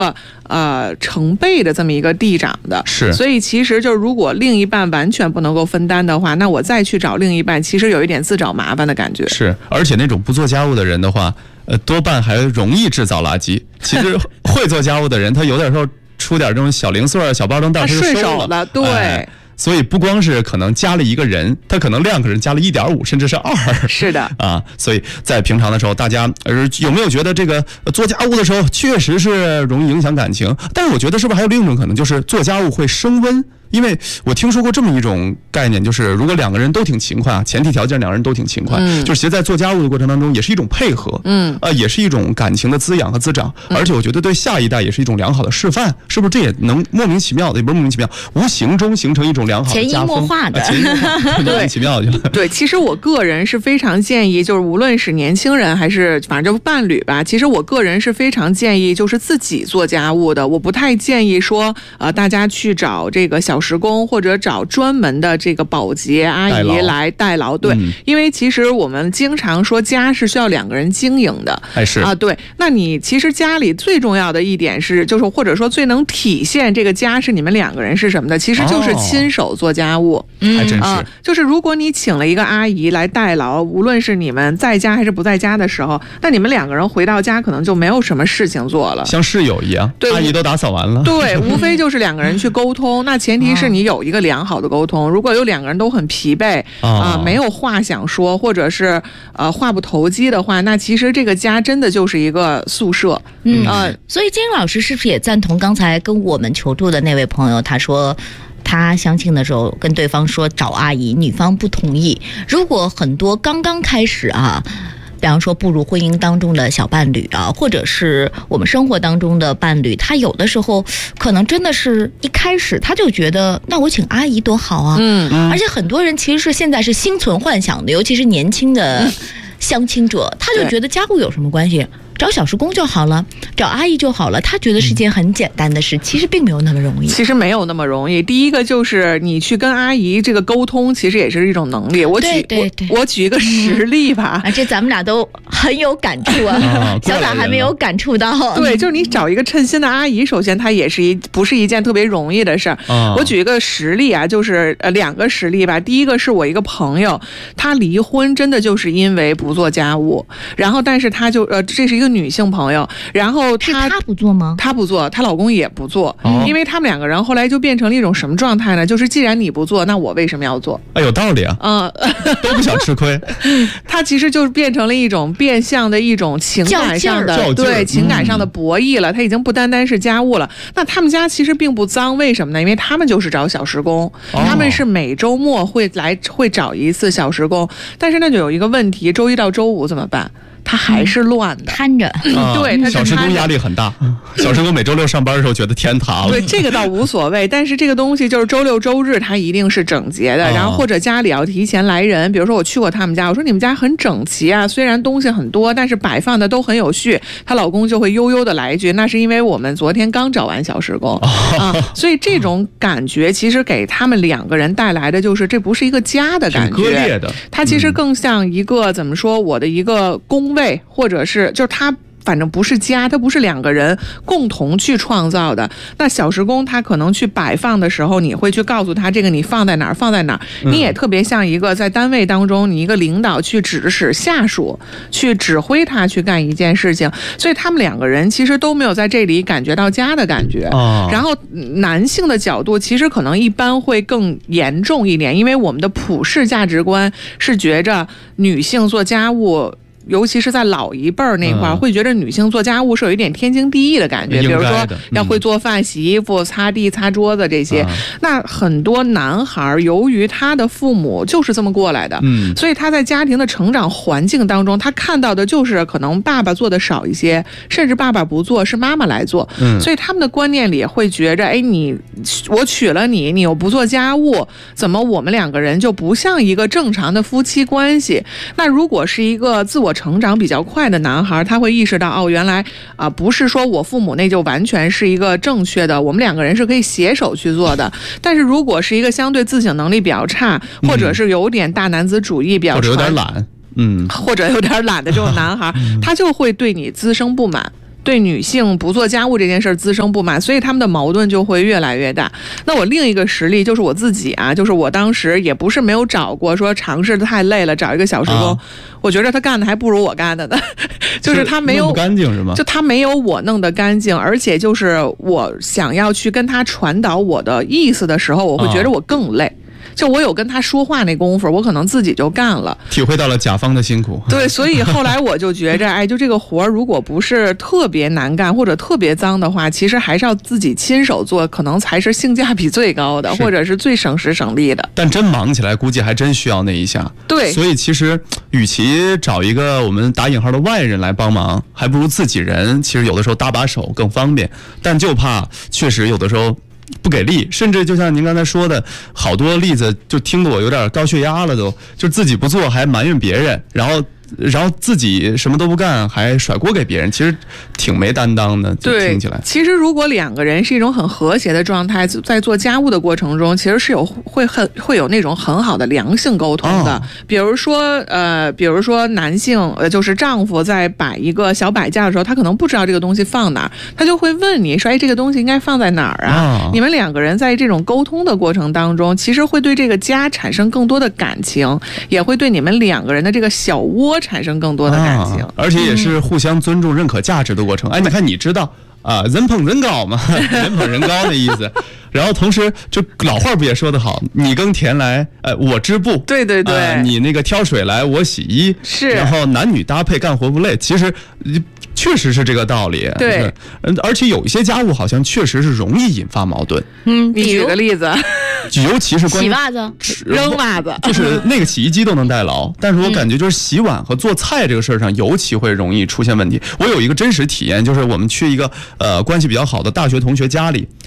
成倍的这么一个递涨的。 是， 所以其实就是如果另一半完全不能够分担的话，那我再去找另一半，其实有一点自找麻烦的感觉。 是，而且那种不做家务的人的话，多半还容易制造垃圾。其实会做家务的人，他有点时候出点这种小零碎、小包装袋，他就顺收手了，对。 所以不光是可能加了一个人，他可能2个人加了1.5，甚至是2。 是的啊，所以在平常的时候，大家有没有觉得这个做家务的时候确实是容易影响感情？但是我觉得是不是还有另一种可能，就是做家务会升温？因为我听说过这么一种概念，就是如果2个人都挺勤快啊，前提条件2个人都挺勤快，就是其实在做家务的过程当中也是一种配合，也是一种感情的滋养和滋长，而且我觉得对下一代也是一种良好的示范，是不是？这也能莫名其妙的，也不是莫名其妙，无形中形成一种良好的家风， 潜移默化的， 潜移默化，莫名其妙的。 对，其实我个人是非常建议，就是无论是年轻人还是反正就伴侣吧，其实我个人是非常建议就是自己做家务的，我不太建议说大家去找这个小时工或者找专门的这个保洁阿姨来代劳。对，因为其实我们经常说家是需要2个人经营的， 是啊，对。那你其实家里最重要的一点是，就是或者说最能体现这个家是你们2个人是什么的，其实就是亲手做家务。 还真是， 就是如果你请了一个阿姨来代劳，无论是你们在家还是不在家的时候，那你们2个人回到家可能就没有什么事情做了， 像室友一样，阿姨都打扫完了。 对，无非就是2个人去沟通。那前提是你有一个良好的沟通。如果有2个人都很疲惫没有话想说，或者是话不投机的话，那其实这个家真的就是一个宿舍。 所以金英老师是不是也赞同刚才跟我们求助的那位朋友，他说他相亲的时候跟对方说找阿姨，女方不同意。如果很多刚刚开始比方说步入婚姻当中的小伴侣或者是我们生活当中的伴侣，他有的时候可能真的是一开始他就觉得那我请阿姨多好啊。而且很多人其实是现在是心存幻想的，尤其是年轻的相亲者，他就觉得家务有什么关系，找小时工就好了，找阿姨就好了，他觉得是件很简单的事，其实并没有那么容易。 其实没有那么容易。第一个就是你去跟阿姨这个沟通，其实也是一种能力。我举一个实例吧。 这咱们俩都很有感触啊。小打还没有感触到。 对，就是你找一个称心的阿姨，首先它也是不是一件特别容易的事儿。我举一个实例啊，就是2个实例吧。第一个是我一个朋友，他离婚真的就是因为不做家务，然后但是他就这是一个女性朋友，然后她不做吗？ 她不做，她老公也不做，因为他们2个人后来就变成了一种什么状态呢？就是既然你不做，那我为什么要做？ 有道理啊。都不想吃亏。 他其实就变成了一种变相的一种情感上的情感上的博弈了。他已经不单单是家务了。那他们家其实并不脏，为什么呢？因为他们就是找小时工，他们是每周末会找一次小时工，但是那就有一个问题，周一到周五怎么办？他还是乱的， 摊着。 对，他小时工压力很大。小时工每周6上班的时候觉得天塌了。 对，这个倒无所谓，但是这个东西就是周6周日它一定是整洁的，然后或者家里要提前来人。比如说我去过他们家，我说你们家很整齐啊，虽然东西很多，但是摆放的都很有序。她老公就会悠悠的来一句，那是因为我们昨天刚找完小时工所以这种感觉其实给他们2个人带来的就是这不是一个家的感觉， 割裂的。 它其实更像一个怎么说，我的一个工位，或者是就是他反正不是家，它不是2个人共同去创造的。那小时工他可能去摆放的时候，你会去告诉他这个你放在哪儿放在哪儿。你也特别像一个在单位当中，你一个领导去指使下属，去指挥他去干一件事情。所以他们2个人其实都没有在这里感觉到家的感觉。然后男性的角度其实可能一般会更严重一点，因为我们的普世价值观是觉着女性做家务，尤其是在老一辈儿那块儿，会觉得女性做家务是有一点天经地义的感觉，比如说要会做饭、洗衣服、擦地、擦桌子这些。那很多男孩由于他的父母就是这么过来的，所以他在家庭的成长环境当中，他看到的就是可能爸爸做的少一些，甚至爸爸不做，是妈妈来做。所以他们的观念里会觉着，哎，我娶了你，你又不做家务，怎么我们2个人就不像一个正常的夫妻关系？那如果是一个自我成长比较快的男孩，他会意识到原来不是说我父母那就完全是一个正确的，我们2个人是可以携手去做的。但是如果是一个相对自省能力比较差，或者是有点大男子主义比较或者有点懒， 或者有点懒的这种男孩，他就会对你滋生不满。 对女性不做家务这件事滋生不满，所以他们的矛盾就会越来越大。那我另一个实例就是我自己啊，就是我当时也不是没有找过，说尝试的太累了找一个小时工，我觉得他干的还不如我干的呢，就是他没有弄不干净是吗？ 就他没有我弄得干净，而且就是我想要去跟他传导我的意思的时候，我会觉得我更累。就我有跟他说话那功夫，我可能自己就干了， 体会到了甲方的辛苦。 对，所以后来我就觉着，哎，就这个活儿如果不是特别难干或者特别脏的话，其实还是要自己亲手做，可能才是性价比最高的，或者是最省时省力的。 但真忙起来，估计还真需要那一下。 对， 所以其实与其找一个我们打引号的外人来帮忙，还不如自己人。其实有的时候搭把手更方便，但就怕确实有的时候不给力，甚至就像您刚才说的，好多例子就听得我有点高血压了都，就自己不做还埋怨别人，然后自己什么都不干还甩锅给别人，其实挺没担当的。就听起来， 其实如果两个人是一种很和谐的状态，在做家务的过程中，其实是会有那种很好的良性沟通的。比如说男性就是丈夫在摆一个小摆件的时候，他可能不知道这个东西放哪儿，他就会问你说，哎，这个东西应该放在哪儿啊？你们两个人在这种沟通的过程当中，其实会对这个家产生更多的感情，也会对你们两个人的这个小窝产生更多的感情， 而且也是互相尊重、认可价值的过程。哎，你看，你知道啊，人捧人高嘛，人捧人高的意思。然后同时，就老话不也说得好，你耕田来，我织布， 对对对， 你那个挑水来，我洗衣， 是， 然后男女搭配，干活不累。其实确实是这个道理。 对， 而且有一些家务好像确实是容易引发矛盾。 你举个例子。 尤其是关于洗袜子、 扔袜子， 就是那个洗衣机都能代劳，但是我感觉就是洗碗和做菜这个事儿上，尤其会容易出现问题。我有一个真实体验，就是我们去一个关系比较好的大学同学家里，